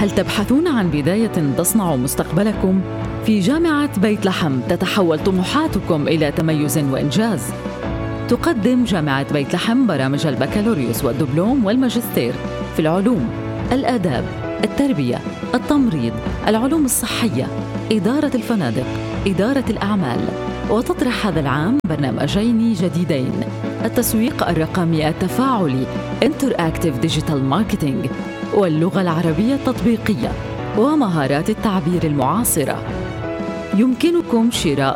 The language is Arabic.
هل تبحثون عن بداية تصنع مستقبلكم؟ في جامعة بيت لحم تتحول طموحاتكم إلى تميز وإنجاز. تقدم جامعة بيت لحم برامج البكالوريوس والدبلوم والماجستير في العلوم، الآداب، التربية، التمريض، العلوم الصحية، إدارة الفنادق، إدارة الأعمال. وتطرح هذا العام برنامجين جديدين: التسويق الرقمي التفاعلي Interactive Digital Marketing، واللغة العربية التطبيقية، ومهارات التعبير المعاصرة. يمكنكم شراء